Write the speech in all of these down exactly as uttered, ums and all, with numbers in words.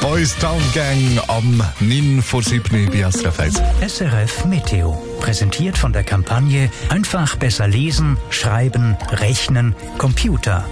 Boys Town Gang am neun vor sieben bei S R F eins. S R F Meteo. Präsentiert von der Kampagne Einfach besser lesen, schreiben, rechnen, Computer.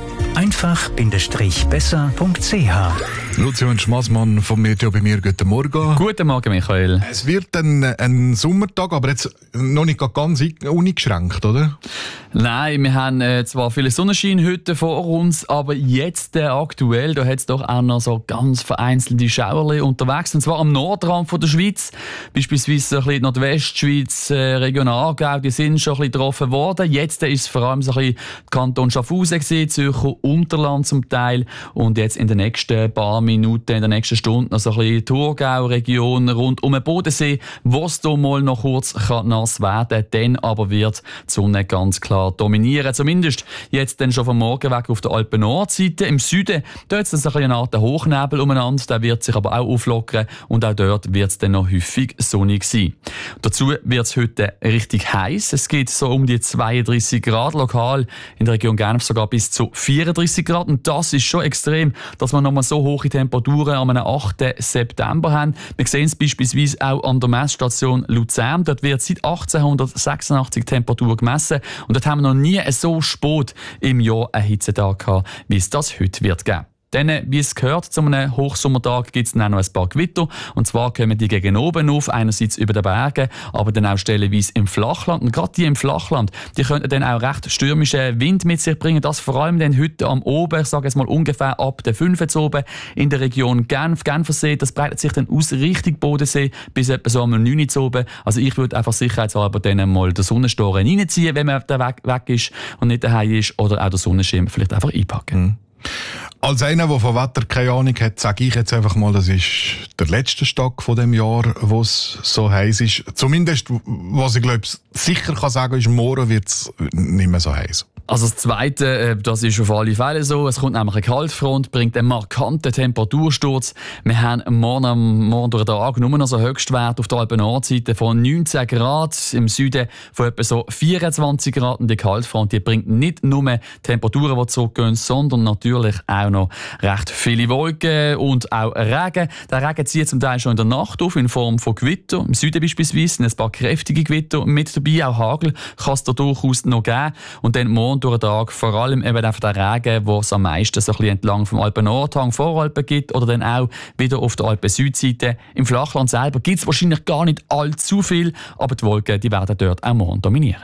einfach-besser punkt c h. Lucian Schmassmann vom Meteo bei mir. Guten Morgen. Guten Morgen, Michael. Es wird ein, ein Sommertag, aber jetzt noch nicht ganz uneingeschränkt, oder? Nein, wir haben äh, zwar viele Sonnenschein heute vor uns, aber jetzt äh, aktuell, da hat es doch auch noch so ganz vereinzelte Schauerli unterwegs. Und zwar am Nordrand von der Schweiz, beispielsweise ein bisschen Nordwestschweiz, äh, Region Aargau, die sind schon ein bisschen getroffen worden. Jetzt äh, ist es vor allem so ein bisschen Kanton Schaffhausen gewesen, Zürcher Unterland zum Teil. Und jetzt in den nächsten paar Minuten, in der nächsten Stunde noch so ein bisschen Thurgau-Region rund um den Bodensee, wo es da mal noch kurz kann nass werden kann. Dann aber wird die Sonne ganz klar dominieren. Zumindest jetzt dann schon vom Morgen weg auf der Alpen-Nordseite. Im Süden, dort ist es ein bisschen eine Art Hochnebel umeinander, der wird sich aber auch auflockern und auch dort wird es dann noch häufig sonnig sein. Dazu wird es heute richtig heiß. Es geht so um die zweiunddreissig Grad, lokal in der Region Genf sogar bis zu vierunddreissig Grad. Und das ist schon extrem, dass wir nochmal so hohe Temperaturen am achten September haben. Wir sehen es beispielsweise auch an der Messstation Luzern. Dort wird seit achtzehnhundertsechsundachtzig Temperatur gemessen. Und dort haben wir noch nie so spät im Jahr einen Hitzetag gehabt, wie es das heute wird geben. Dann, wie es gehört, zu einem Hochsommertag gibt es dann auch noch ein paar Gewitter. Und zwar kommen die gegen oben auf, einerseits über den Bergen, aber dann auch stellenweise im Flachland. Und gerade die im Flachland, die könnten dann auch recht stürmischen Wind mit sich bringen. Das vor allem dann heute am Oben, ich sage jetzt mal ungefähr ab der fünf oben in der Region Genf, Genfersee. Das breitet sich dann aus Richtung Bodensee bis etwa so am neun oben. Also ich würde einfach sicherheitshalber dann mal den Sonnenstoren reinziehen, wenn man da weg, weg ist und nicht daheim ist, oder auch den Sonnenschirm vielleicht einfach einpacken. Mhm. Als einer, der von Wetter keine Ahnung hat, sage ich jetzt einfach mal, das ist der letzte Tag von dem Jahr, wo es so heiß ist. Zumindest, was ich glaube, sicher kann sagen, ist, morgen wird es nicht mehr so heiß. Also das Zweite, das ist auf alle Fälle so. Es kommt nämlich eine Kaltfront, bringt einen markanten Temperatursturz. Wir haben morgen, am morgen durch den Tag nur noch so Höchstwert auf der Alpen-Nordseite von neunzehn Grad, im Süden von etwa so vierundzwanzig Grad. Und die Kaltfront, die bringt nicht nur Temperaturen, die zurückgehen, sondern natürlich auch noch recht viele Wolken und auch Regen. Der Regen zieht zum Teil schon in der Nacht auf in Form von Gewitter. Im Süden beispielsweise sind ein paar kräftige Gewitter mit dabei. Auch Hagel kann es da durchaus noch geben. Und dann morgen durch den Tag vor allem eben einfach der Regen, der es am meisten so ein bisschen entlang vom Alpen-Nordhang Voralpen gibt oder dann auch wieder auf der Alpen-Südseite. Im Flachland selber gibt es wahrscheinlich gar nicht allzu viel, aber die Wolken, die werden dort auch morgen dominieren.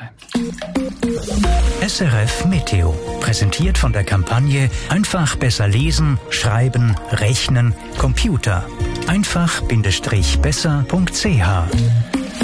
S R F Meteo. Präsentiert von der Kampagne Einfach besser lesen, schreiben, rechnen, Computer. einfach-besser punkt c h.